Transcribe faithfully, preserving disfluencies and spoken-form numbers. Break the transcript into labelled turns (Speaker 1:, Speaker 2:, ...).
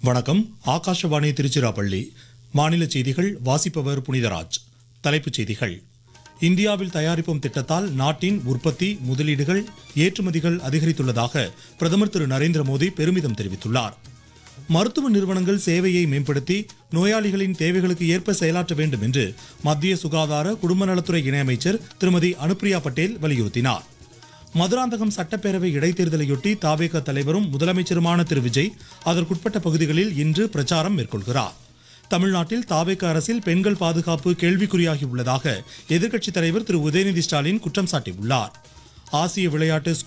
Speaker 1: வணக்கம். ஆகாஷவாணி திருச்சிராப்பள்ளி. மாநில செய்திகள் வாசிப்பவர் புனிதராஜ். தலைப்புச் செய்திகள். இந்தியாவில் தயாரிப்போம் திட்டத்தால் நாட்டின் உற்பத்தி, முதலீடுகள், ஏற்றுமதிகள் அதிகரித்துள்ளதாக பிரதமர் திரு நரேந்திர மோடி பெருமிதம் தெரிவித்துள்ளார். மருத்துவ நிறுவனங்கள் சேவையை மேம்படுத்தி நோயாளிகளின் தேவைகளுக்கு ஏற்ப செயலாற்ற வேண்டும் என்று மத்திய சுகாதார குடும்ப நலத்துறை இணையமைச்சர் திருமதி அனுப்பிரியா பட்டேல் வலியுறுத்தினார். மதுராந்தகம் சட்டப்பேரவை இடைத்தேர்தலையொட்டி தாவேக தலைவரும் முதலமைச்சருமான திரு விஜய் அதற்குட்பட்ட பகுதிகளில் இன்று பிரச்சாரம் மேற்கொள்கிறார். தமிழ்நாட்டில் தாவேக அரசில் பெண்கள் பாதுகாப்பு கேள்விக்குறியாகி உள்ளதாக எதிர்க்கட்சித் தலைவர் திரு உதயநிதி ஸ்டாலின் குற்றம் சாட்டியுள்ளார். ஆசிய விளையாட்டு